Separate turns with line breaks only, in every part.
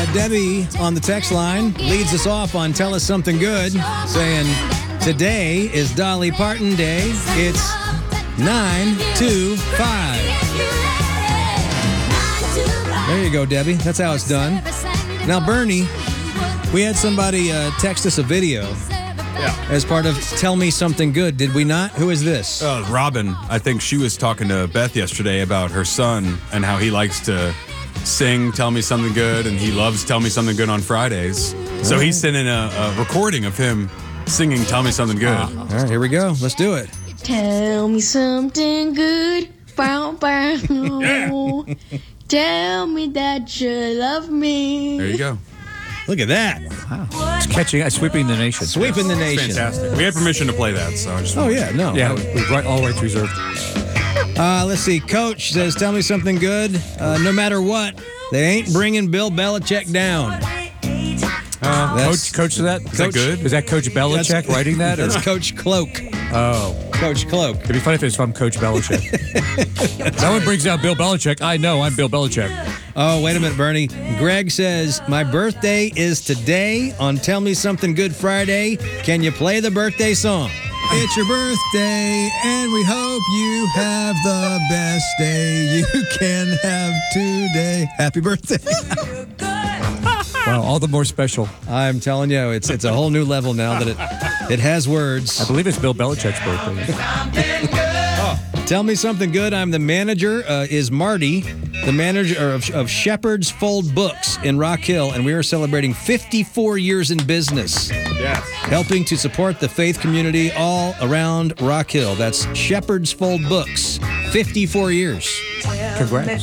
Debbie on the text line leads us off on Tell Us Something Good, saying, today is Dolly Parton Day. It's 925. There you go, Debbie. That's how it's done. Now, Bernie, we had somebody text us a video as part of Tell Me Something Good. Did we not? Who is this?
Robin. I think she was talking to Beth yesterday about her son and how he likes to sing Tell Me Something Good, and he loves Tell Me Something Good on Fridays. So he's sending a recording of him singing Tell Me Something Good.
All right, here we go. Let's do it.
Tell me something good. Bow, bow.
Yeah.
Tell me that you love me.
There you go.
Look at that.
Wow. It's catching, sweeping the nation.
Sweeping the nation.
Fantastic. We had permission to play that, so I just
Oh, yeah, no.
Yeah, all rights reserved.
Let's see. Coach says, tell me something good. No matter what, they ain't bringing Bill Belichick down.
Coach to that?
Is that good?
Is that Coach Belichick writing that?
That's Coach Cloak.
Oh.
Coach Cloak.
It'd be funny if it's from Coach Belichick. No one brings out Bill Belichick. I know, I'm Bill Belichick.
Oh, wait a minute, Bernie. Greg says, my birthday is today on Tell Me Something Good Friday. Can you play the birthday song? It's your birthday, and we hope you have the best day you can have today. Happy birthday.
Wow, all the more special.
I'm telling you, it's a whole new level now that it has words.
I believe it's Bill Belichick's birthday.
Tell me something good. I'm the manager, is Marty, the manager of Shepherd's Fold Books in Rock Hill, and we are celebrating 54 years in business.
Yes.
Helping to support the faith community all around Rock Hill. That's Shepherd's Fold Books. 54 years.
Congrats.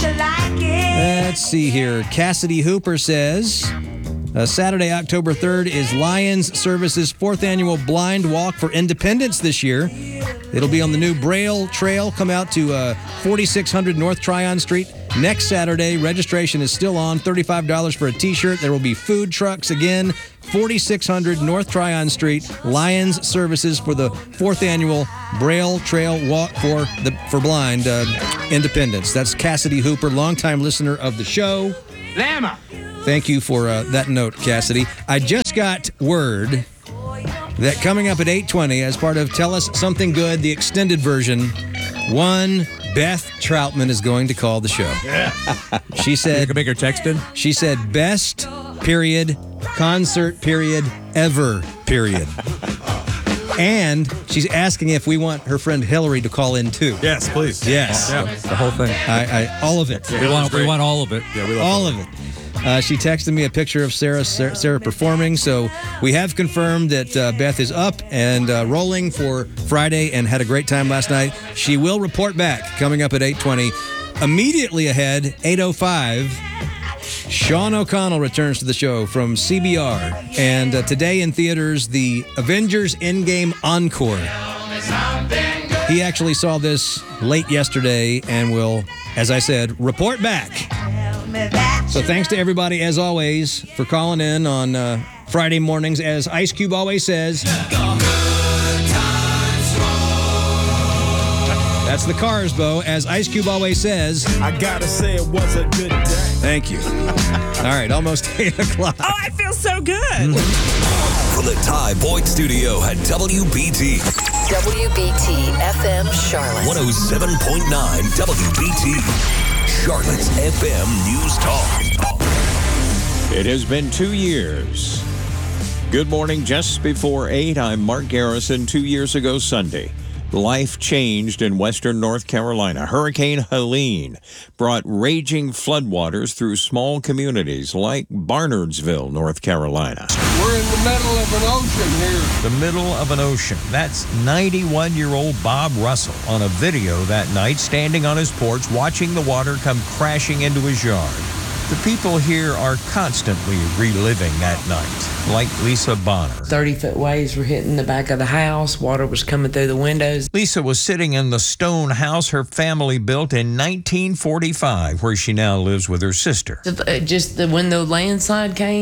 Let's see here. Cassidy Hooper says, Saturday, October 3rd is Lions Services' 4th annual Blind Walk for Independence this year. It'll be on the new Braille Trail. Come out to 4600 North Tryon Street next Saturday. Registration is still on. $35 for a T-shirt. There will be food trucks again. 4600 North Tryon Street. Lions Services for the 4th annual Braille Trail Walk for Blind Independence. That's Cassidy Hooper, longtime listener of the show.
Llama.
Thank you for that note, Cassidy. I just got word that coming up at 8:20 as part of Tell Us Something Good, the extended version, one Beth Troutman is going to call the show.
Yeah.
She said...
You can make her text in?
She said, best, period, concert, period, ever, period. And she's asking if we want her friend Hillary to call in, too.
Yes, please.
Yes.
Yeah.
The whole thing.
All of it.
Yeah,
we want all of it.
Yeah, we love
All of it. She texted me a picture of Sarah performing, so we have confirmed that Beth is up and rolling for Friday and had a great time last night. She will report back coming up at 8:20. Immediately ahead, 8:05, Sean O'Connell returns to the show from CBR. And today in theaters, the Avengers Endgame Encore. He actually saw this late yesterday and will, as I said, report back. So thanks to everybody, as always, for calling in on Friday mornings. As Ice Cube always says, that's the Cars, Bo. As Ice Cube always says,
I gotta say it was a good day.
Thank you. All right, almost 8 o'clock.
Oh, I feel so good.
From the Ty Boyd Studio at WBT.
WBT FM Charlotte.
107.9 WBT. Charlotte's FM News Talk.
It has been 2 years. Good morning. Just before 8, I'm Mark Garrison. 2 years ago Sunday, life changed in western North Carolina. Hurricane Helene brought raging floodwaters through small communities like Barnardsville, North Carolina.
We're in the middle of an ocean here.
The middle of an ocean. That's 91-year-old Bob Russell on a video that night, standing on his porch, watching the water come crashing into his yard. The people here are constantly reliving that night, like Lisa Bonner.
30-foot waves were hitting the back of the house. Water was coming through the windows.
Lisa was sitting in the stone house her family built in 1945, where she now lives with her sister.
Just when the landslide came,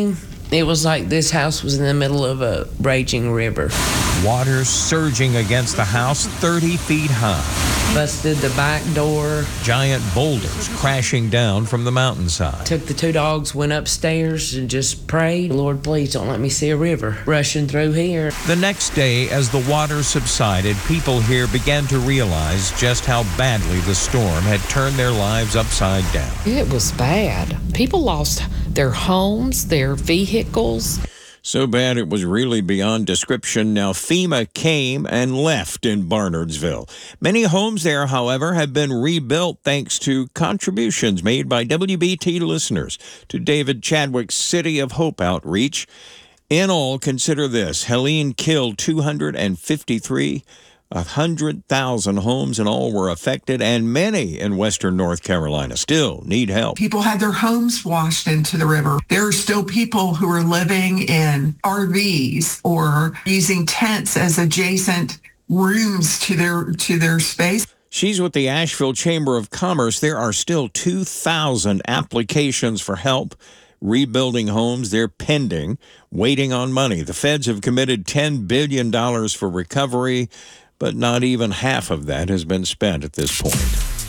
It was like this house was in the middle of a raging river.
Water surging against the house 30 feet high.
Busted the back door.
Giant boulders crashing down from the mountainside.
Took the 2 dogs, went upstairs and just prayed, Lord, please don't let me see a river rushing through here.
The next day, as the water subsided, people here began to realize just how badly the storm had turned their lives upside down.
It was bad. People lost their homes, their vehicles.
So bad it was really beyond description. Now FEMA came and left in Barnardsville. Many homes there, however, have been rebuilt thanks to contributions made by WBT listeners to David Chadwick's City of Hope outreach. In all, consider this. Helene killed 253. 100,000 homes in all were affected, and many in western North Carolina still need help.
People had their homes washed into the river. There are still people who are living in RVs or using tents as adjacent rooms to their space.
She's with the Asheville Chamber of Commerce. There are still 2,000 applications for help rebuilding homes. They're pending, waiting on money. The feds have committed $10 billion for recovery, but not even half of that has been spent at this point.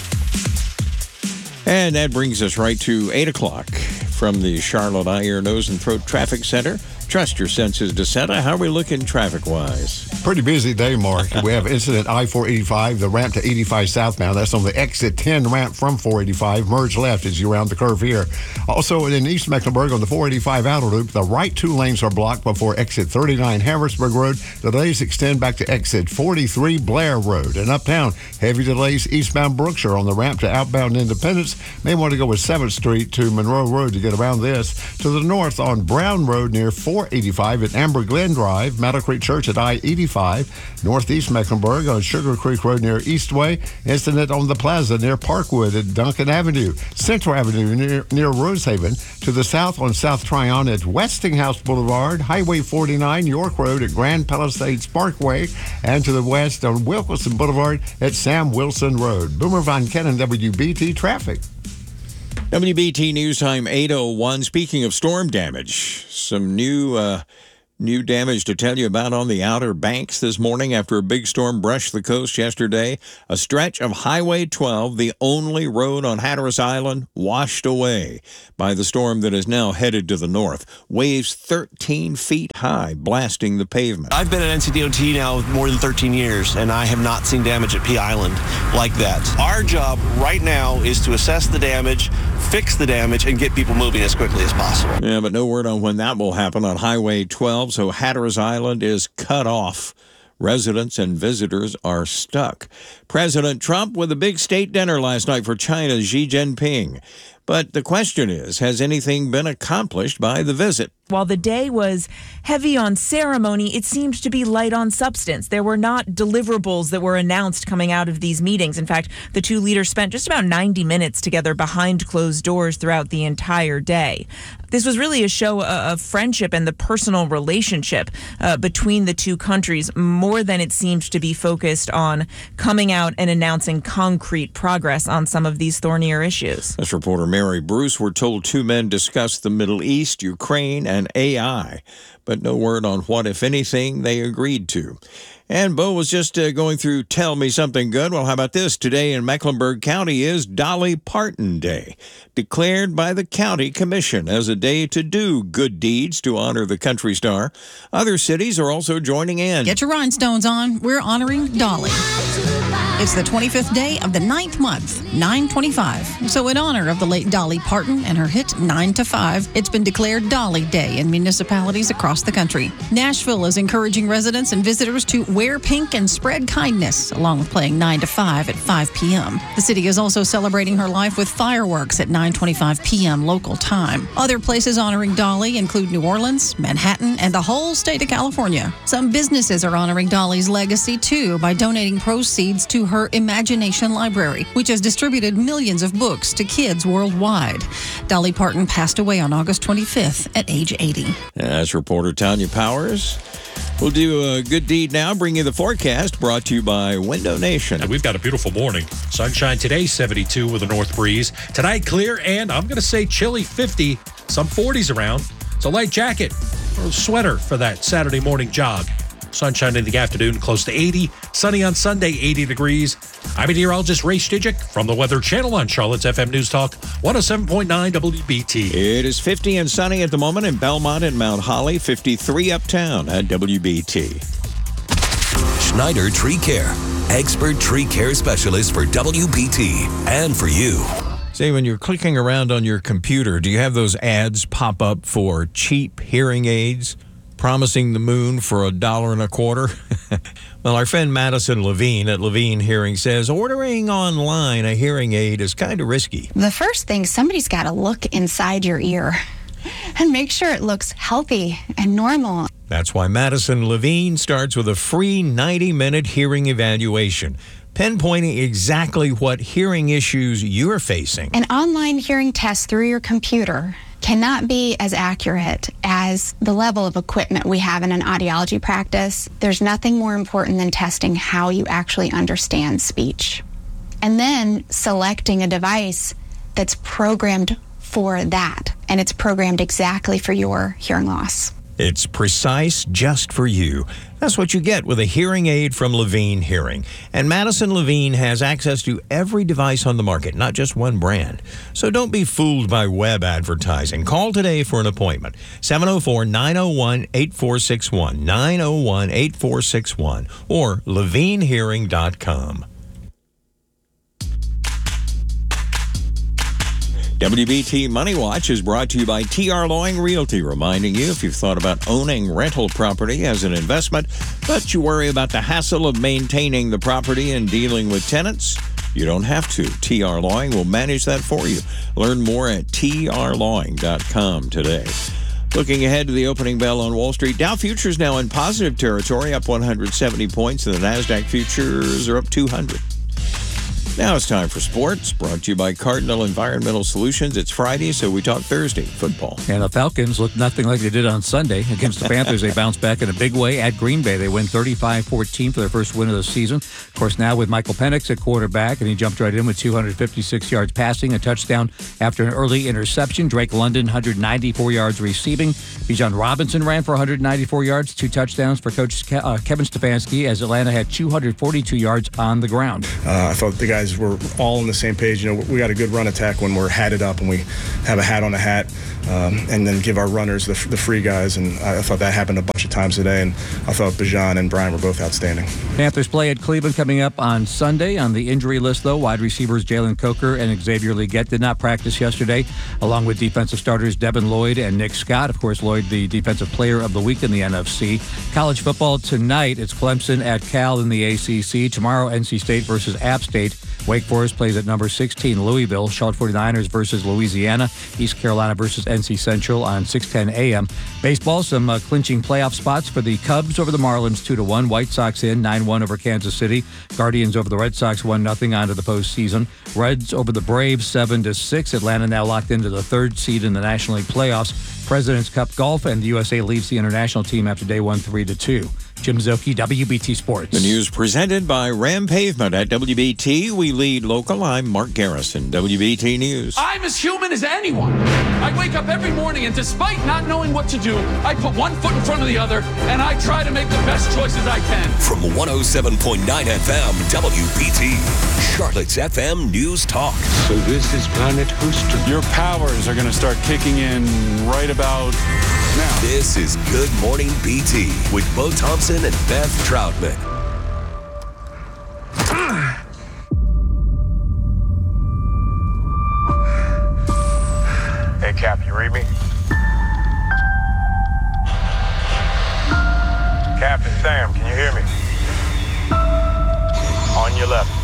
And that brings us right to 8 o'clock from the Charlotte Eye, Ear, Nose, and Throat Traffic Center. Trust your senses, DeSeta. How are we looking traffic-wise?
Pretty busy day, Mark. We have incident I-485, the ramp to 85 southbound. That's on the exit 10 ramp from 485. Merge left as you round the curve here. Also, in East Mecklenburg on the 485 outer loop, the right 2 lanes are blocked before exit 39 Harrisburg Road. The delays extend back to exit 43 Blair Road. And uptown, heavy delays eastbound Brookshire on the ramp to outbound Independence. May want to go with 7th Street to Monroe Road to get around this. To the north on Brown Road near 485 at Amber Glen Drive, Meadow Creek Church at I-85, Northeast Mecklenburg on Sugar Creek Road near Eastway, incident on the plaza near Parkwood at Duncan Avenue, Central Avenue near Rosehaven, to the south on South Tryon at Westinghouse Boulevard, Highway 49, York Road at Grand Palisades Parkway, and to the west on Wilkinson Boulevard at Sam Wilson Road. Boomer Von Kennon, WBT Traffic.
WBT News Time 8:01. Speaking of storm damage, some new damage to tell you about on the Outer Banks this morning after a big storm brushed the coast yesterday. A stretch of Highway 12, the only road on Hatteras Island, washed away by the storm that is now headed to the north. Waves 13 feet high, blasting the pavement.
I've been at NCDOT now more than 13 years, and I have not seen damage at Pea Island like that. Our job right now is to assess the damage, fix the damage, and get people moving as quickly as possible.
Yeah, but no word on when that will happen on Highway 12, so Hatteras Island is cut off. Residents and visitors are stuck. President Trump with a big state dinner last night for China's Xi Jinping. But the question is, has anything been accomplished by the visit?
While the day was heavy on ceremony, it seemed to be light on substance. There were not deliverables that were announced coming out of these meetings. In fact, the two leaders spent just about 90 minutes together behind closed doors throughout the entire day. This was really a show of friendship and the personal relationship between the two countries, more than it seemed to be focused on coming out and announcing concrete progress on some of these thornier issues.
That's reporter Mary Bruce. We're told 2 men discussed the Middle East, Ukraine, and AI, but no word on what, if anything, they agreed to. And Bo was just going through Tell Me Something Good. Well, how about this? Today in Mecklenburg County is Dolly Parton Day, declared by the county commission as a day to do good deeds to honor the country star. Other cities are also joining in.
Get your rhinestones on. We're honoring Dolly. It's the 25th day of the 9th month, 9/25. So in honor of the late Dolly Parton and her hit 9 to 5, it's been declared Dolly Day in municipalities across the country. Nashville is encouraging residents and visitors to wear pink and spread kindness, along with playing 9 to 5 at 5 p.m. The city is also celebrating her life with fireworks at 9:25 p.m. local time. Other places honoring Dolly include New Orleans, Manhattan, and the whole state of California. Some businesses are honoring Dolly's legacy, too, by donating proceeds to her Imagination Library, which has distributed millions of books to kids worldwide. Dolly Parton passed away on August 25th at age 80.
As reporter Tanya Powers. We'll do a good deed now, bring you the forecast brought to you by Window Nation.
And we've got a beautiful morning. Sunshine today, 72 with a north breeze. Tonight, clear and I'm going to say chilly 50, some 40s around. It's a light jacket or a sweater for that Saturday morning jog. Sunshine in the afternoon, close to 80. Sunny on Sunday, 80 degrees. I'm meteorologist Ray Stijic from the Weather Channel on Charlotte's FM News Talk 107.9 WBT.
It is 50 and sunny at the moment in Belmont and Mount Holly, 53 uptown at WBT.
Schneider Tree Care, expert tree care specialist for WBT and for you.
Say, when you're clicking around on your computer, do you have those ads pop up for cheap hearing aids? Promising the moon for $1.25. Well, our friend Madison Levine at Levine Hearing says ordering online a hearing aid is kind of risky.
The first thing, somebody's got to look inside your ear and make sure it looks healthy and normal.
That's why Madison Levine starts with a free 90-minute hearing evaluation, pinpointing exactly what hearing issues you're facing.
An online hearing test through your computer cannot be as accurate as the level of equipment we have in an audiology practice. There's nothing more important than testing how you actually understand speech. And then selecting a device that's programmed for that, and it's programmed exactly for your hearing loss.
It's precise just for you. That's what you get with a hearing aid from Levine Hearing. And Madison Levine has access to every device on the market, not just one brand. So don't be fooled by web advertising. Call today for an appointment. 704-901-8461, 901-8461, or levinehearing.com. WBT Money Watch is brought to you by T.R. Loing Realty, reminding you if you've thought about owning rental property as an investment, but you worry about the hassle of maintaining the property and dealing with tenants, you don't have to. T.R. Loing will manage that for you. Learn more at trloing.com today. Looking ahead to the opening bell on Wall Street, Dow futures now in positive territory, up 170 points, and the NASDAQ futures are up 200. Now it's time for sports, brought to you by Cardinal Environmental Solutions. It's Friday, so we talk Thursday football.
And the Falcons look nothing like they did on Sunday. Against the Panthers, they bounced back in a big way at Green Bay. They win 35-14 for their first win of the season. Of course, now with Michael Penix at quarterback, and he jumped right in with 256 yards passing, a touchdown after an early interception. Drake London, 194 yards receiving. Bijan Robinson ran for 194 yards, 2 touchdowns for Coach Kevin Stefanski, as Atlanta had 242 yards on the ground.
I thought the guys were all on the same page. You know, we got a good run attack when we're hatted up and we have a hat on a hat, and then give our runners the free guys. And I thought that happened a bunch of times today. And I thought Bijan and Brian were both outstanding. Panthers play at Cleveland coming up on Sunday. On the injury list, though, wide receivers Jalen Coker and Xavier Legette did not practice yesterday, along with defensive starters Devin Lloyd and Nick Scott. Of course, Lloyd, the defensive player of the week in the NFC. College football tonight, it's Clemson at Cal in the ACC. Tomorrow, NC State versus App State. Wake Forest plays at number 16, Louisville. Charlotte 49ers versus Louisiana. East Carolina versus NC Central on 6:10 a.m. Baseball, some clinching playoff spots for the Cubs over the Marlins 2-1. White Sox in 9-1 over Kansas City. Guardians over the Red Sox 1-0 onto the postseason. Reds over the Braves 7-6. Atlanta now locked into the 3rd seed in the National League playoffs. President's Cup Golf, and the USA leaves the international team after day 1 3-2. Jim Zilke, WBT Sports.
The news presented by Ram Pavement at WBT. We lead local. I'm Mark Garrison, WBT News.
I'm as human as anyone. I wake up every morning, and despite not knowing what to do, I put one foot in front of the other, and I try to make the best choices I can.
From 107.9 FM, WBT, Charlotte's FM News Talk.
So this is Planet Houston.
Your powers are going to start kicking in right about now.
This is Good Morning BT with Bo Thompson and Beth Troutman.
Hey, Cap, you read me? Captain Sam, can you hear me? On your left.